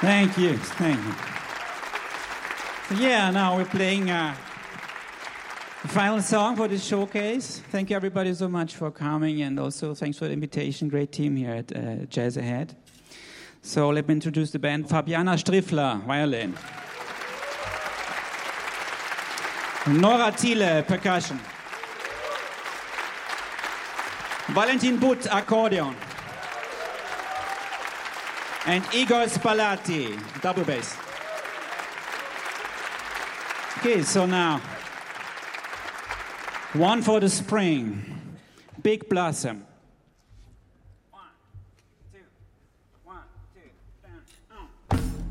Thank you. Thank you. So yeah, now we're playing the final song for this showcase. Thank you everybody so much for coming, and also thanks for the invitation. Great team here at Jazz Ahead. So let me introduce the band. Fabiana Striffler, violin. Nora Thiele, percussion. Valentin Butt, accordion. And Igor Spalati, double bass. Okay, so now, One for the Spring, Big Blossom.